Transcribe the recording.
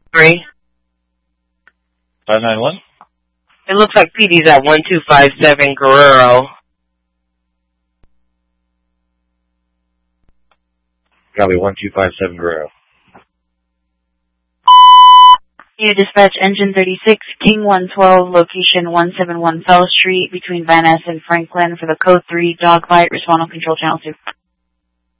3. 591? It looks like PD's at 1257 Guerrero. Copy, 1257 Guerrero. You dispatch engine 36, King 112, location 171 Fell Street between Van Ness and Franklin for the code 3 dogfight, respond on control channel 2.